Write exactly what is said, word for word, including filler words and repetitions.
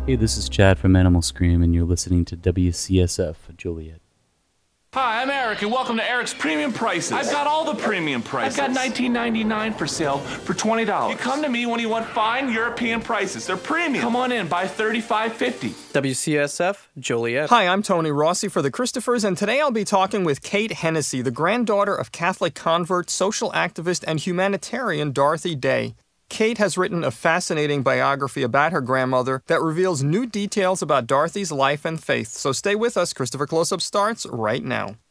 Hey, this is Chad from Animal Scream, and you're listening to W C S F Joliet. Hi, I'm Eric, and welcome to Eric's Premium Prices. I've got all the premium prices. I've got nineteen ninety-nine for sale for twenty dollars. You come to me when you want fine European prices. They're premium. Come on in, buy thirty-five fifty. W C S F Joliet. Hi, I'm Tony Rossi for the Christophers, and today I'll be talking with Kate Hennessy, the granddaughter of Catholic convert, social activist, and humanitarian Dorothy Day. Kate has written a fascinating biography about her grandmother that reveals new details about Dorothy's life and faith. So stay with us. Christopher Close-Up starts right now.